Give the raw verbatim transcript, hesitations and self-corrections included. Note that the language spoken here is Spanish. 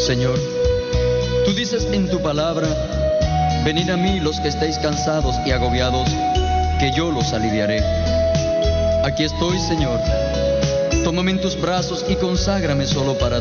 Señor, tú dices en tu palabra: venid a mí los que estáis cansados y agobiados, que yo los aliviaré. Aquí estoy, Señor. Tómame en tus brazos y conságrame solo para